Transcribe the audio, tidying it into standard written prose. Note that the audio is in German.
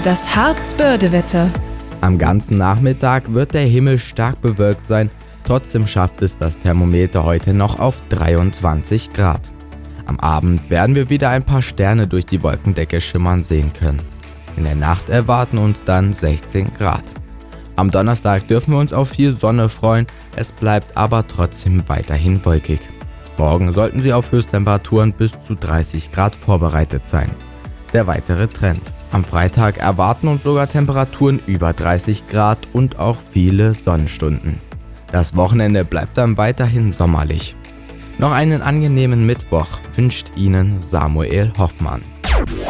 Das Harzbörde-Wetter. Am ganzen Nachmittag wird der Himmel stark bewölkt sein, trotzdem schafft es das Thermometer heute noch auf 23 Grad. Am Abend werden wir wieder ein paar Sterne durch die Wolkendecke schimmern sehen können. In der Nacht erwarten uns dann 16 Grad. Am Donnerstag dürfen wir uns auf viel Sonne freuen, es bleibt aber trotzdem weiterhin wolkig. Morgen sollten Sie auf Höchsttemperaturen bis zu 30 Grad vorbereitet sein. Der weitere Trend. Am Freitag erwarten uns sogar Temperaturen über 30 Grad und auch viele Sonnenstunden. Das Wochenende bleibt dann weiterhin sommerlich. Noch einen angenehmen Mittwoch wünscht Ihnen Samuel Hoffmann.